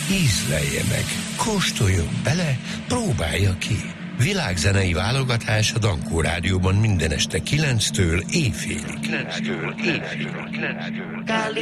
ízlelje meg, kóstoljon bele, próbálja ki. Világzenei válogatás a Dankó Rádióban minden este 9-től éjfélig.